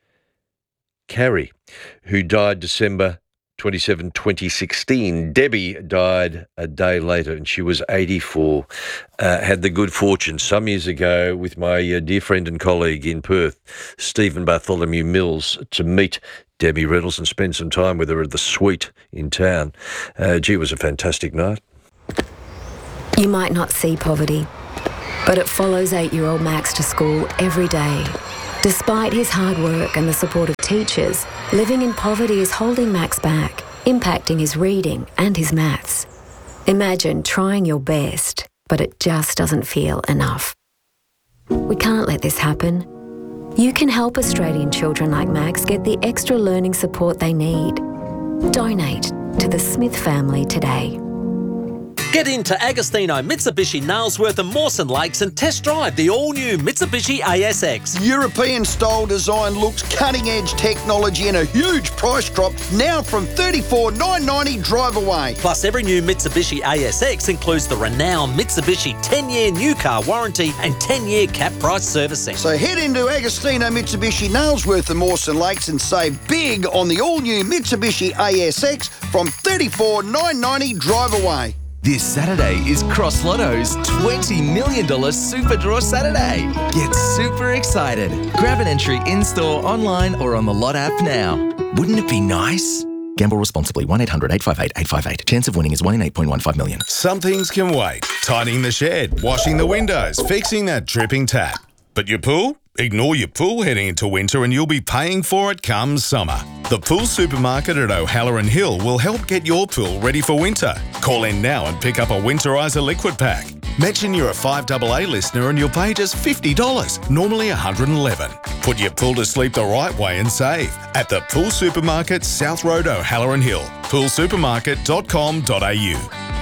Carrie, who died December twenty-seventh, twenty sixteen. Debbie died a day later and she was eighty-four. Uh, had the good fortune some years ago with my uh, dear friend and colleague in Perth, Stephen Bartholomew Mills, to meet Debbie Reynolds and spend some time with her at the suite in town. Uh, gee, it was a fantastic night. You might not see poverty, but it follows eight-year-old Max to school every day. Despite his hard work and the support of teachers, living in poverty is holding Max back, impacting his reading and his maths. Imagine trying your best, but it just doesn't feel enough. We can't let this happen. You can help Australian children like Max get the extra learning support they need. Donate to the Smith family today. Get into Agostino, Mitsubishi, Nailsworth and Mawson Lakes and test drive the all-new Mitsubishi A S X. European-style design looks, cutting-edge technology and a huge price drop now from thirty-four thousand nine hundred ninety dollars drive away. Plus, every new Mitsubishi A S X includes the renowned Mitsubishi ten-year new car warranty and ten-year cap price servicing. So head into Agostino, Mitsubishi, Nailsworth and Mawson Lakes and save big on the all-new Mitsubishi A S X from thirty-four thousand nine hundred ninety dollars drive away. This Saturday is Cross Lotto's twenty million dollars Super Draw Saturday. Get super excited. Grab an entry in-store, online or on the Lot app now. Wouldn't it be nice? Gamble responsibly. one eight hundred eight five eight eight five eight. Chance of winning is one in eight point one five million. Some things can wait. Tidying the shed, washing the windows, fixing that dripping tap. But your pool? Ignore your pool heading into winter and you'll be paying for it come summer. The Pool Supermarket at O'Halloran Hill will help get your pool ready for winter. Call in now and pick up a Winterizer liquid pack. Mention you're a five A A listener and you'll pay just fifty dollars, normally one hundred eleven dollars. Put your pool to sleep the right way and save at the Pool Supermarket, South Road, O'Halloran Hill. pool supermarket dot com dot a u.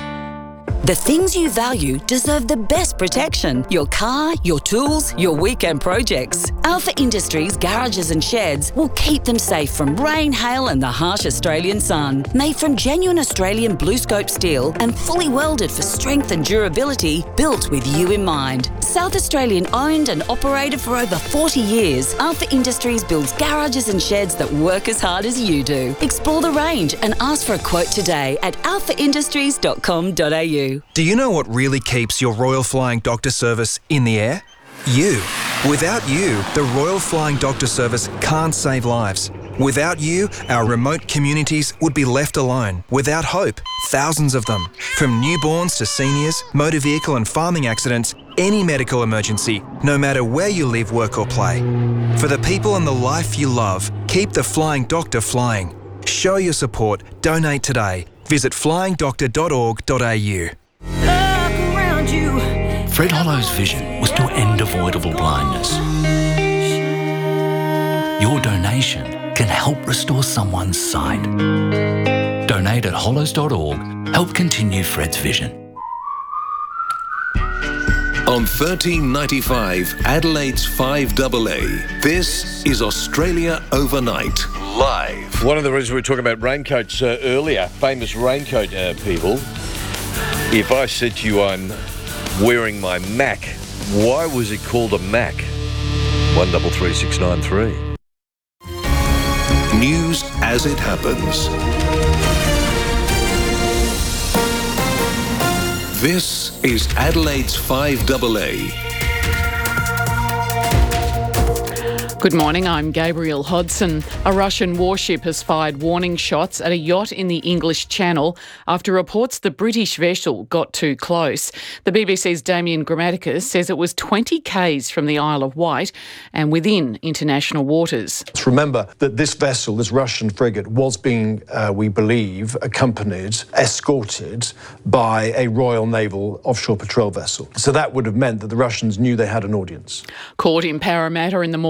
The things you value deserve the best protection. Your car, your tools, your weekend projects. Alpha Industries garages and sheds will keep them safe from rain, hail and the harsh Australian sun. Made from genuine Australian blue scope steel and fully welded for strength and durability, built with you in mind. South Australian owned and operated for over forty years, Alpha Industries builds garages and sheds that work as hard as you do. Explore the range and ask for a quote today at alpha industries dot com dot a u. Do you know what really keeps your Royal Flying Doctor Service in the air? You. Without you, the Royal Flying Doctor Service can't save lives. Without you, our remote communities would be left alone, without hope, thousands of them. From newborns to seniors, motor vehicle and farming accidents, any medical emergency, no matter where you live, work or play. For the people and the life you love, keep the Flying Doctor flying. Show your support. Donate today. Visit flying doctor dot org dot a u. Fred Hollow's vision was to end avoidable blindness. Your donation can help restore someone's sight. Donate at hollows dot org. Help continue Fred's vision. On thirteen ninety-five, Adelaide's five A A, this is Australia Overnight, live. One of the reasons we were talking about raincoats uh, earlier, famous raincoat uh, people, if I said to you I'm wearing my Mac, why was it called a Mac? one three three six nine three. News as it happens. This is Adelaide's five A A. Good morning, I'm Gabrielle Hodson. A Russian warship has fired warning shots at a yacht in the English Channel after reports the British vessel got too close. The B B C's Damien Grammaticus says it was twenty kays from the Isle of Wight and within international waters. Let's remember that this vessel, this Russian frigate, was being, uh, we believe, accompanied, escorted by a Royal Naval offshore patrol vessel. So that would have meant that the Russians knew they had an audience. Caught in Parramatta in the morning after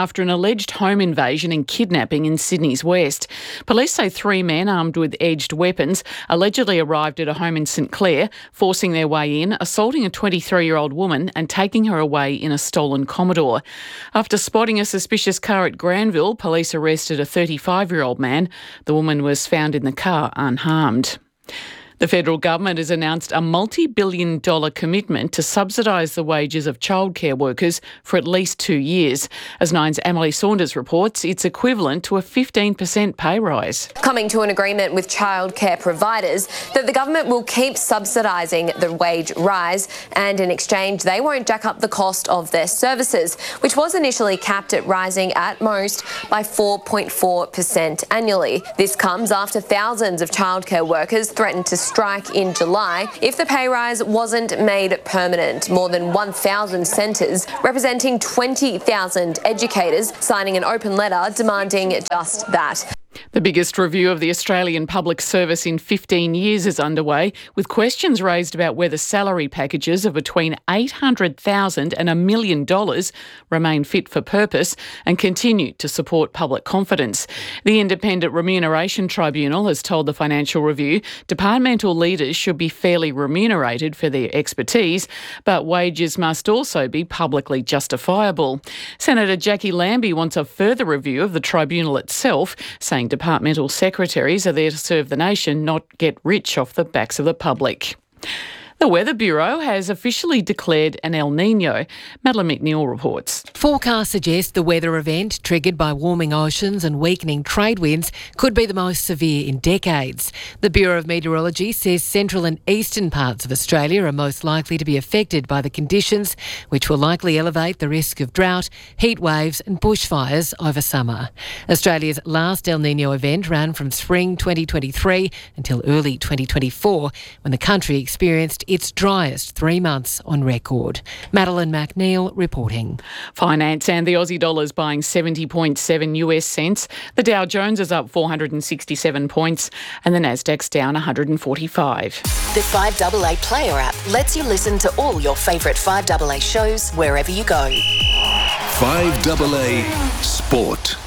after an alleged home invasion and kidnapping in Sydney's west. Police say three men armed with edged weapons allegedly arrived at a home in St Clair, forcing their way in, assaulting a twenty-three-year-old woman and taking her away in a stolen Commodore. After spotting a suspicious car at Granville, police arrested a thirty-five-year-old man. The woman was found in the car unharmed. The federal government has announced a multi-billion dollar commitment to subsidise the wages of childcare workers for at least two years. As Nine's Emily Saunders reports, it's equivalent to a fifteen percent pay rise. Coming to an agreement with childcare providers that the government will keep subsidising the wage rise, and in exchange they won't jack up the cost of their services, which was initially capped at rising at most by four point four percent annually. This comes after thousands of childcare workers threatened to strike in July if the pay rise wasn't made permanent. More than one thousand centres, representing twenty thousand educators, signing an open letter demanding just that. The biggest review of the Australian public service in fifteen years is underway, with questions raised about whether salary packages of between eight hundred thousand dollars and a million dollars remain fit for purpose and continue to support public confidence. The Independent Remuneration Tribunal has told the Financial Review departmental leaders should be fairly remunerated for their expertise, but wages must also be publicly justifiable. Senator Jackie Lambie wants a further review of the tribunal itself, saying departmental secretaries are there to serve the nation, not get rich off the backs of the public. The Weather Bureau has officially declared an El Niño. Madeline McNeil reports. Forecasts suggest the weather event, triggered by warming oceans and weakening trade winds, could be the most severe in decades. The Bureau of Meteorology says central and eastern parts of Australia are most likely to be affected by the conditions, which will likely elevate the risk of drought, heat waves and bushfires over summer. Australia's last El Niño event ran from spring twenty twenty-three until early twenty twenty-four, when the country experienced its driest three months on record. Madeline McNeil reporting. Finance and the Aussie dollar is buying seventy point seven US cents. The Dow Jones is up four hundred sixty-seven points and the Nasdaq's down one hundred forty-five. The five A A Player app lets you listen to all your favourite five A A shows wherever you go. five A A Sport.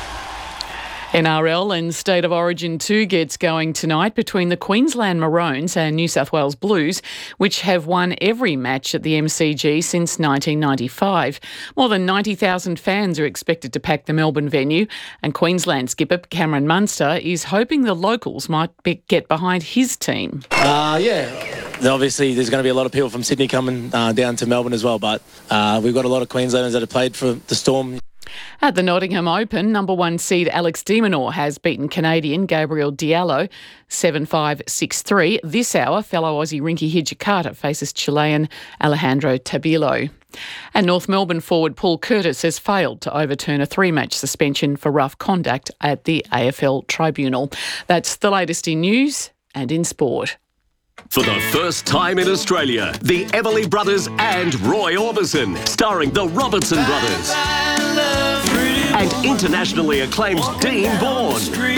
N R L and State of Origin two gets going tonight between the Queensland Maroons and New South Wales Blues, which have won every match at the M C G since nineteen ninety-five. More than ninety thousand fans are expected to pack the Melbourne venue, and Queensland skipper Cameron Munster is hoping the locals might be, get behind his team. Uh, yeah. Obviously, there's going to be a lot of people from Sydney coming uh, down to Melbourne as well, but uh, we've got a lot of Queenslanders that have played for the Storm. At the Nottingham Open, number one seed Alex de Minaur has beaten Canadian Gabriel Diallo seven five six three. This hour, fellow Aussie Rinky Hijikata faces Chilean Alejandro Tabilo. And North Melbourne forward Paul Curtis has failed to overturn a three-match suspension for rough conduct at the A F L Tribunal. That's the latest in news and in sport. For the first time in Australia, the Everly Brothers and Roy Orbison, starring the Robertson Brothers. And internationally acclaimed Dean Bourne.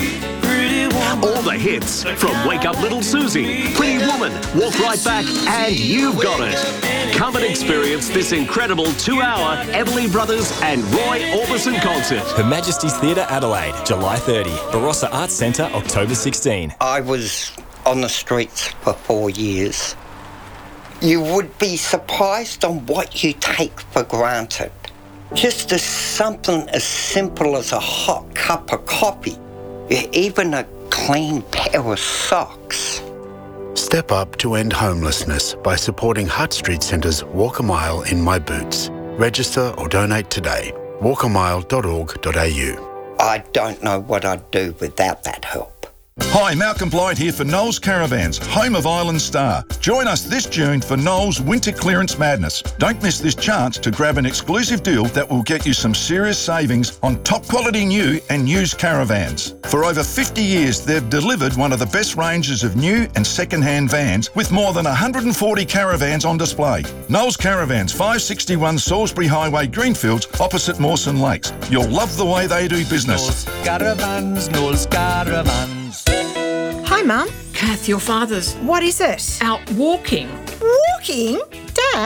All the hits from Wake Up Little Susie, Pretty Woman, Walk Right Back, and You've Got It. Come and experience this incredible two-hour Everly Brothers and Roy Orbison concert. Her Majesty's Theatre, Adelaide, July thirtieth. Barossa Arts Centre, October sixteenth. I was on the streets for four years. You would be surprised on what you take for granted. Just as something as simple as a hot cup of coffee, even a clean pair of socks. Step up to end homelessness by supporting Hutt Street Centre's Walk a Mile in My Boots. Register or donate today. walk a mile dot org dot a u. I don't know what I'd do without that help. Hi, Malcolm Blight here for Knowles Caravans, home of Island Star. Join us this June for Knowles Winter Clearance Madness. Don't miss this chance to grab an exclusive deal that will get you some serious savings on top quality new and used caravans. For over fifty years, they've delivered one of the best ranges of new and second-hand vans with more than one hundred forty caravans on display. Knowles Caravans, five sixty-one Salisbury Highway, Greenfields, opposite Mawson Lakes. You'll love the way they do business. Knowles Caravans, Knowles Caravans. Hi, Mum. Kath, your father's... What is it? Out walking. Walking? Dad?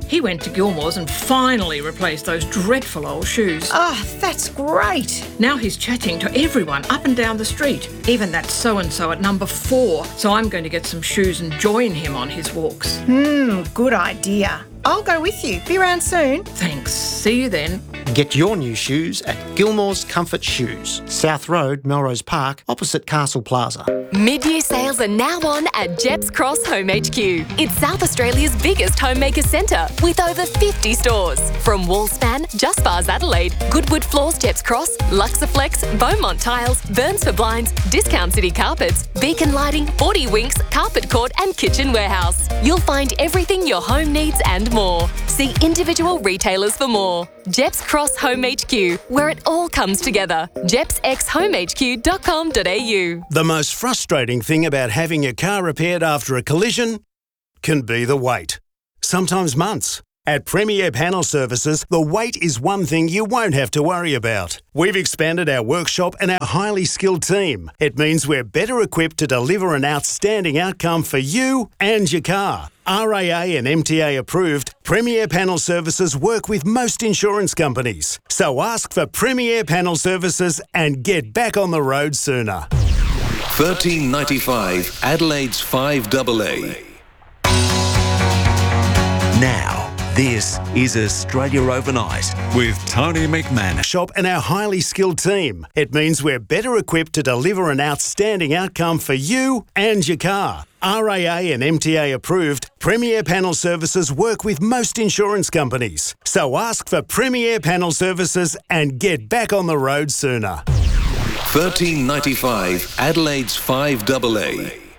He went to Gilmore's and finally replaced those dreadful old shoes. Oh, that's great. Now he's chatting to everyone up and down the street, even that so-and-so at number four. So I'm going to get some shoes and join him on his walks. Hmm, good idea. I'll go with you. Be around soon. Thanks. See you then. Get your new shoes at Gilmore's Comfort Shoes, South Road, Melrose Park, opposite Castle Plaza. Mid-year sales are now on at Jeps Cross Home H Q. It's South Australia's biggest homemaker centre with over fifty stores. From Wallspan, Just Bars Adelaide, Goodwood Floors Jeps Cross, Luxaflex, Beaumont Tiles, Burns for Blinds, Discount City Carpets, Beacon Lighting, forty Winks, Carpet Court and Kitchen Warehouse. You'll find everything your home needs and more. See individual retailers for more. Jeps Cross Home H Q, where it all comes together. jeps x home h q dot com dot a u. The most frustrating thing about having your car repaired after a collision can be the wait. Sometimes months. At Premier Panel Services, the wait is one thing you won't have to worry about. We've expanded our workshop and our highly skilled team. It means we're better equipped to deliver an outstanding outcome for you and your car. R A A and M T A approved, Premier Panel Services work with most insurance companies. So ask for Premier Panel Services and get back on the road sooner. thirteen ninety-five Adelaide's five double A. Now, this is Australia Overnight with Tony McMahon. Shop and our highly skilled team. It means we're better equipped to deliver an outstanding outcome for you and your car. R A A and M T A approved, Premier Panel Services work with most insurance companies. So ask for Premier Panel Services and get back on the road sooner. thirteen ninety-five Adelaide's five double A.